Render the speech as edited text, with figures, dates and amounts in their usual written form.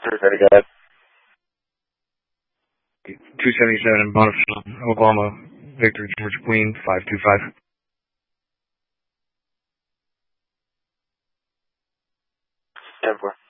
Ready, go ahead. 277 in Bonneville, Oklahoma. Victor George Queen, 525. 10-4.